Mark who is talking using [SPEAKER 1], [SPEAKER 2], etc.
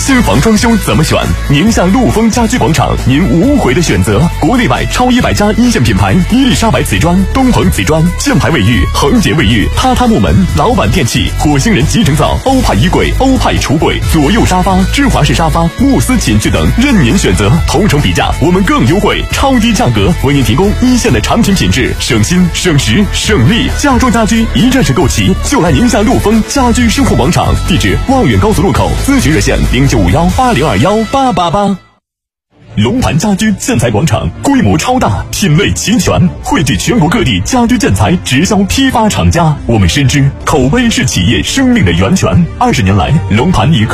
[SPEAKER 1] 新房装修怎么选？宁夏陆丰家居广场，您无悔的选择。国内外超100家一线品牌，伊丽莎白瓷砖、东鹏瓷砖、箭牌卫浴、恒洁卫浴、榻榻木门、老板电器、火星人集成灶、欧派衣柜、欧派橱柜、左右沙发、芝华士沙发、慕斯寝具等，任您选择。同城比价，我们更优惠，超低价格，为您提供一线的产品品质，省心省时省力。家装家居一站式购齐，就来宁夏陆丰家居生活广场，地址望远高速路口，咨询热线095180218888。龙盘家居建材广场规模超大，品类齐全，汇聚全国各地家居建材直销批发厂家。我们深知口碑是企业生命的源泉，20年来，龙盘以